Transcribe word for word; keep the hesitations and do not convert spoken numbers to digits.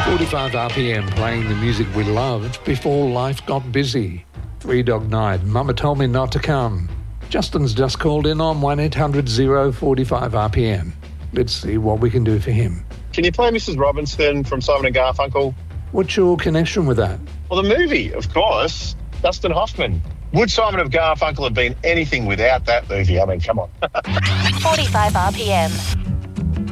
forty-five R P M, playing the music we loved before life got busy. Three Dog Night, Mama Told Me Not to Come. Justin's just called in on one eight hundred oh forty-five R P M. Let's see what we can do for him. Can you play Missus Robinson from Simon and Garfunkel? What's your connection with that? Well, the movie, of course. Dustin Hoffman. Would Simon and Garfunkel have been anything without that movie? I mean, come on. forty-five R P M.